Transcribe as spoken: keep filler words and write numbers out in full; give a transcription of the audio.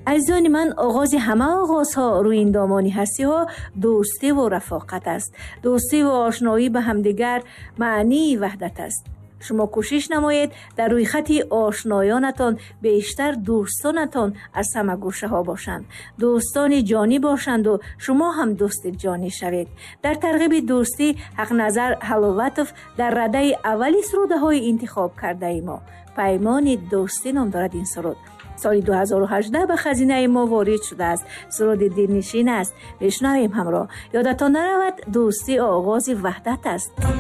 عزیزان من، آغاز همه آغازها روی این دامانی هستی ها دوستی و رفاقت است. دوستی و آشنایی به همدیگر معنی وحدت است. شما کوشش نمایید در روی خطی آشنایانتان بیشتر دوستانتان از همه گوشه ها باشند. دوستان جانی باشند و شما هم دوست جانی شوید. در ترغیب دوستی حق نظر حلوتف در رده اولی سروده های انتخاب کرده ای ما. پیمان دوستی نام دارد این سرود. سال دو هزار و هجده به خزینه ما وارد شده است. سرود دلنشین است. بشنویم همراه. یادتان نرود دوستی آغاز وحدت است.